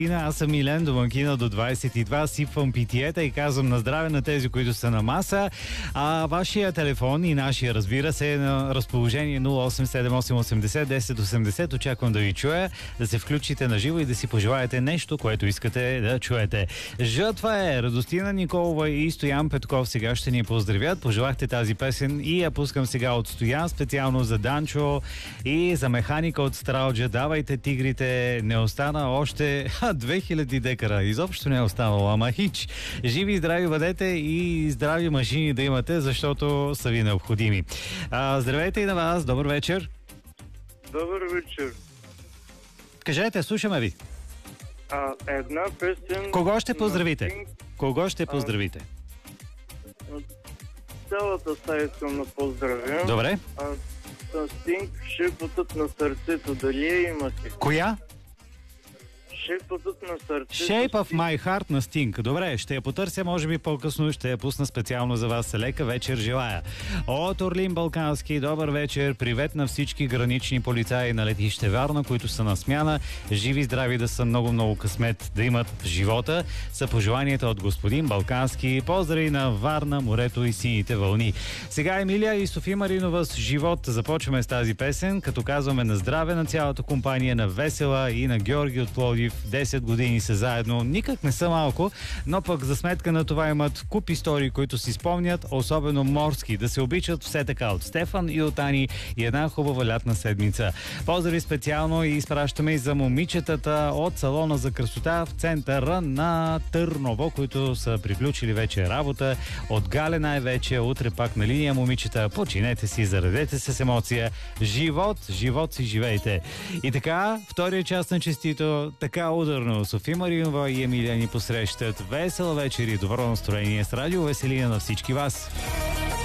Аз съм Милен, домакина до 22, сипвам питиета и казвам на здраве на тези, които са на маса. Вашия телефон и нашия, разбира се, е на разположение 0878801080. Очаквам да ви чуя, да се включите на живо и да си пожелаете нещо, което искате да чуете. Това е Радостина Николова и Стоян Петков сега ще ни поздравят. Пожелахте тази песен и я пускам сега от Стоян, специално за Данчо и за механика от Стралджа. Давайте тигрите, не остана още 2000 декара. Изобщо не е останало, ама хич. Живи и здрави бъдете и здрави машини да имате, защото са ви необходими. Здравейте и на вас, добър вечер. Добър вечер. Кажете, слушаме ви. Една песен... Кого ще поздравите? Кого ще поздравите? Цялата стая искам да поздравя. Добре. Стинг, шепотът на сърцето, дали я имате? Коя? Шепотът на сърцето. Shape of my heart на Стинг. Добре, ще я потърся, може би по-късно ще я пусна специално за вас. Лека вечер желая. От Орлин Балкански, добър вечер. Привет на всички гранични полицаи на летище Варна, които са на смяна. Живи, здрави да са, много късмет да имат в живота. Са пожеланията от господин Балкански. Поздрави на Варна, морето и сините вълни. Сега Емилия и Софи Маринова с живот. Започваме с тази песен, като казваме на здраве на цялата компания, на Весела и на Георги от Пловдив. 10 години са заедно. Никак не са малко, но пък за сметка на това имат куп истории, които си спомнят, особено морски. Да се обичат все така от Стефан и от Ани и една хубава лятна седмица. Поздрави специално и изпращаме и за момичетата от салона за красота в центъра на Търново, които са приключили вече работа. От Гале най-вече, утре пак на линия момичета. Починете си, заредете се с емоция. Живот си живейте. И така, втория част на честито, така ударно. Софи Маринова и Емилия ни посрещат. Весела вечер и добро настроение с радио Веселина на всички вас.